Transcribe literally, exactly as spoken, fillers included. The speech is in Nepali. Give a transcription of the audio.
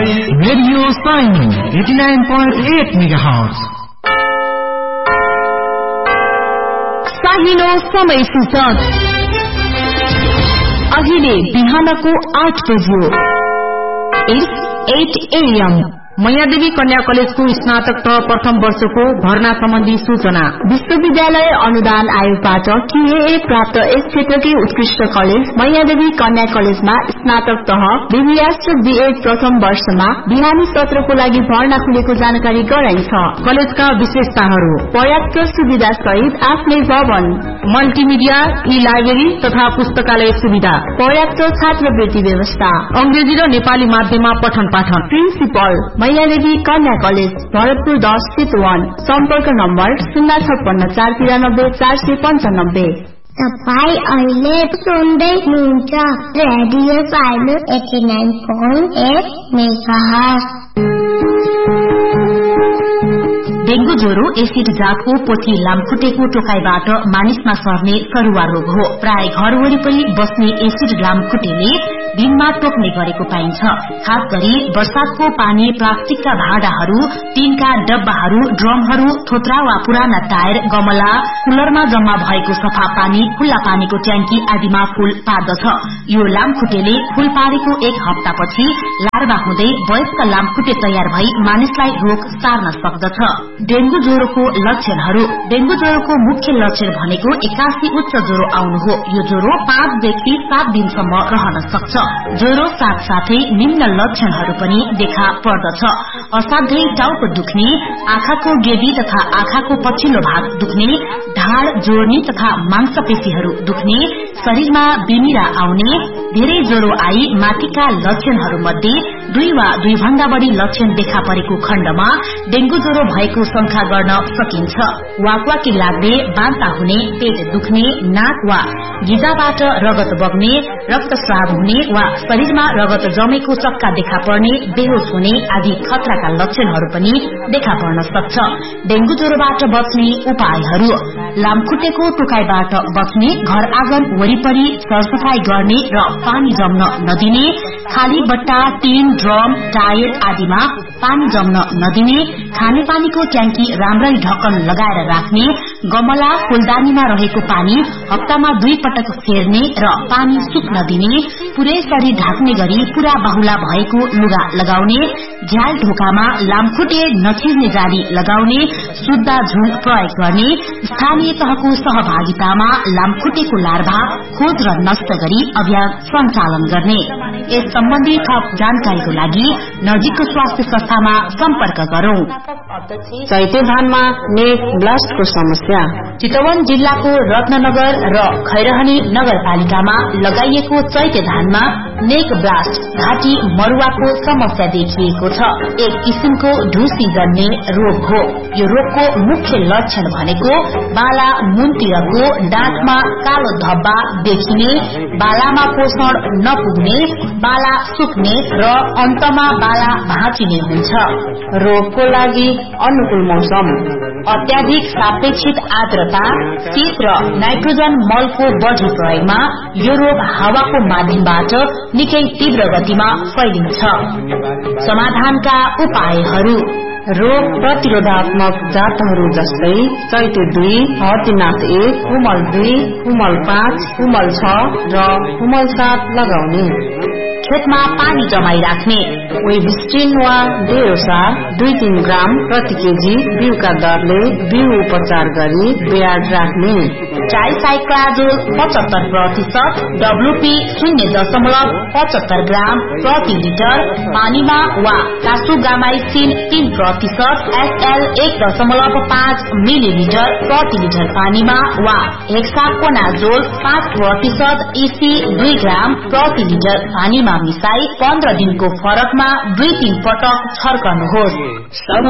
Radio Saini eighty nine point at megahertz. साहिनो समय सूचक अहिले बिहानको आठ बज्यो। At a.m.. मैयादेवी कन्या कलेजको स्नातक तह प्रथम वर्षको भर्ना सम्बन्धी सूचना। विश्वविद्यालय अनुदान आयोगबाट क्यूए प्राप्त यस क्षेत्रकै उत्कृष्ट कलेज मैयादेवी कन्या कलेजमा स्नातक तह बीबीएस र बीएड प्रथम वर्षमा बिहानी सत्रको लागि भर्ना खुलेको जानकारी गराइन्छ। कलेजका विशेषताहरू: पर्याप्त सुविधा सहित आफ्नै भवन, मल्टिमिडिया, ई लाइब्रेरी तथा पुस्तकालय सुविधा, पर्याप्त छात्रवृत्ति व्यवस्था, अंग्रेजी र नेपाली माध्यममा पठन पाठन। प्रिन्सिपल मैयादेवी कन्या कलेज, भरतपुर दस चितवन। सम्पर्क नम्बर शून्य छप्पन्न चार तिरानब्बे चार सय पञ्चानब्बे। तपाईँ अहिले सुन्दै हुनुहुन्छ रेडियो साइनो eighty nine point at megahertz. Dengue ज्वरो एसिड जातको पोथी लामखुट्टेको टोकाइबाट मानिसमा सर्ने सरुवा रोग हो। प्राय घर वरिपरि बस्ने एसिड लामखुट्टेले दिनमा टोक्ने गरेको पाइन्छ। खास गरी वर्षातको पानी प्लास्टिकका भाँडाहरू, टिनका डब्बाहरू, ड्रमहरू, थोत्रा वा पुराना टायर, गमला, कुलरमा जम्मा भएको सफा पानी, खुल्ला पानीको ट्याङ्की आदिमा फूल पार्दछ। यो लामखुट्टेले फूल पारेको एक हप्तापछि लार्वा हुँदै वयस्क लामखुट्टे तयार भई मानिसलाई रोग सार्न सक्दछ। डेंगू ज्वरोको लक्षणहरू: डेंगू ज्वरोको मुख्य लक्षण भनेको एक्कासी उच्च ज्वरो आउनु हो। यो ज्वरो पाँचदेखि सात दिनसम्म रहन सक्छ। ज्वरो साथसाथै निम्न लक्षणहरू पनि देखा पर्दछ: असाध्यै टाउको दुख्ने, आँखाको गेदी तथा आँखाको पछिल्लो भाग दुख्ने, ढाड जोड्ने तथा मांसपेशीहरू दुख्ने, शरीरमा बिमिरा आउने। धेरै ज्वरो आई माथिका लक्षणहरू मध्ये दुई वा दुई भन्दा बढ़ी लक्षण देखा परेको खण्डमा डेंगू ज्वरो भएको शंका गर्न सकिन्छ। वाकवाकी लाग्ने, बान्ता हुने, पेट दुख्ने, नाक वा गिजाबाट रगत बग्ने, रक्तस्राव हुने वा शरीरमा रगत जमेको चक्का देखा पर्ने, बेहोस हुने आदि खतराका लक्षणहरू पनि देखा पर्न सक्छ। डेंगू ज्वरोबाट बच्ने उपायहरू: लामखुट्टेको टोकाइबाट बच्ने, घर आँगन वरिपरि सरसफाई गर्ने र पानी जम्न नदिने, खाली बट्टा, टिन, ड्रम, टायर आदिमा पानी जम्न नदिने, खानेपानीको ट्याङ्की राम्ररी ढक्कन लगाएर राख्ने, गमला फूलदानीमा रहेको पानी हप्तामा दुई पटक फेर्ने र पानी सुक्न दिने, पूरै शरीर ढाक्ने गरी पूरा बाहुला भएको लुगा लगाउने, झ्याल ढोकामा लामखुट्टे नछिर्ने जाली लगाउने, शुद्ध झुल प्रयोग गर्ने, स्थानीय तहको सहभागितामा लामखुट्टेको लार्भा खोज र नष्ट गरी अभियान सञ्चालन गर्ने। यस सम्बन्धी थप जानकारीको लागि नजिकको स्वास्थ्य संस्थामा सम्पर्क गरौं। चैते धानमा नेक ब्लास्टको समस्या: चितवन जिल्लाको रत्ननगर र खैरहनी नगरपालिकामा लगाइएको चैते धानमा नेक ब्लास्ट घाँटी मरुवाको समस्या देखिएको छ। एक किसिमको ढुसी जन्ने रोग हो। यो रोगको मुख्य लक्षण भनेको बाला मुनतिरको डाँठमा कालो धब्बा देखिने, बालामा पोषण नपुग्ने, बाला सुक्ने र अन्तमा बाला भाँचिने हुन्छ। रोगको लागि अनुकूल मौसम: अत्याधिक सापेक्षित आर्द्रता, शीत र नाइट्रोजन मलको बढ़ी प्रयोगमा यो रोग हावाको माध्यमबाट निकै तीव्र गतिमा फैलिन्छ। समाधानका उपायहरू: रोग प्रतिरोधात्मक जातहरू जस्तै चैते दुई, हर्तीनाथ एक, कुमल दुई, कुमल पाँच, कुमल छ र कुमल सात लगाउने। खेतमा पानी जमाई राख्ने, वेबिस्टिन वा डेयोसार दुई तीन ग्राम प्रति केजी बिउका दरले बिउ उपचार गरी ब्याड राख्ने। ट्राइसाइक्लाजोल पचहत्तर प्रतिशत, डब्लूपी शून्य दशमलव पचहत्तर ग्राम प्रति लिटर पानीमा वा कासुगामाइसिन तीन प्रतिशत, एसएल एक दशमलव पाँच मिलिलिटर प्रति लिटर पानीमा वा हेक्साकोनाजोल पाँच प्रतिशत, इसी दुई ग्राम प्रति लिटर पानीमा मिसाई पन्ध्र दिनको फरकमा दुई तीन पटक छर्कनुहोस्।